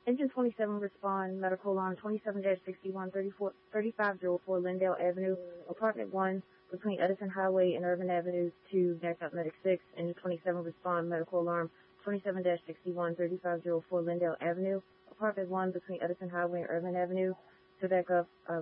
Engine 27 respond, medical alarm 27-61-3504 Lindale Avenue, apartment 1, between Edison Highway and Urban Avenue to backup medic 6. Engine 27 respond, medical alarm 27-61-3504 Lindale Avenue, apartment 1, between Edison Highway and Urban Avenue to backup